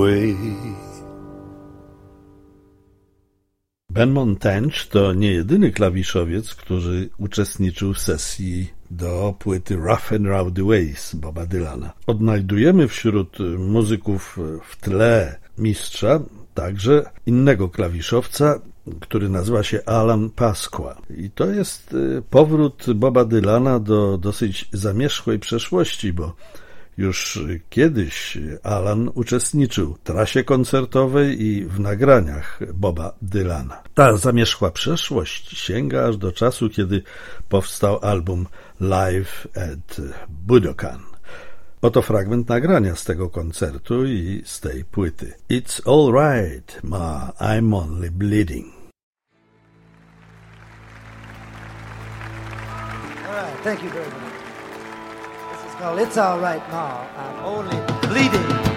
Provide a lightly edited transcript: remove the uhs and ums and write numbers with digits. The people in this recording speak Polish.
Ben Montage to nie jedyny klawiszowiec, który uczestniczył w sesji do płyty Rough and Rowdy Ways Boba Dylana. Odnajdujemy wśród muzyków w tle mistrza także innego klawiszowca, który nazywa się Alan Pasqua. I to jest powrót Boba Dylana do dosyć zamierzchłej przeszłości, bo już kiedyś Alan uczestniczył w trasie koncertowej i w nagraniach Boba Dylana. Ta zamierzchła przeszłość sięga aż do czasu, kiedy powstał album Live at Budokan. Oto fragment nagrania z tego koncertu i z tej płyty. It's all right, ma, I'm only bleeding. All right, thank you very much. This is called It's All Right, Ma, I'm Only Bleeding.